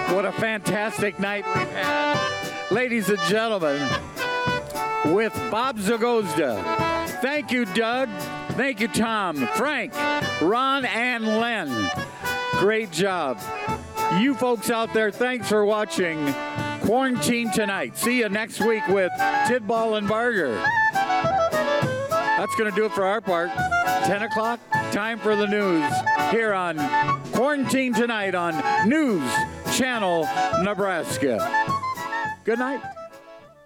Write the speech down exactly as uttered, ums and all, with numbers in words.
What a fantastic night we've had. Ladies and gentlemen, with Bob Zagozda. Thank you, Doug. Thank you, Tom, Frank, Ron, and Len. Great job. You folks out there, thanks for watching Quarantine Tonight. See you next week with Tidball and Barger. That's going to do it for our part. ten o'clock, time for the news here on Quarantine Tonight on News Channel Nebraska. Good night.